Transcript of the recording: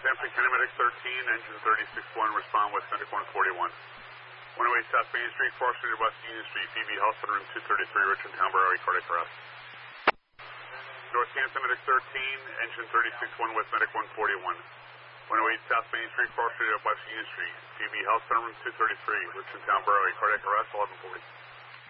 Southampton, County Medic 13, engine 361, respond with Medic 141. 108 South Main Street, 4th Street, West Union Street, PB Health Center, room 233, Richmond Town, Barrow, cardiac arrest. Northampton, Medic 13, engine 361 with Medic 141. 108 South Main Street, 4th Street, West Union Street, PB Health Center, room 233, Richmond Town, Barrow, cardiac arrest, 1140.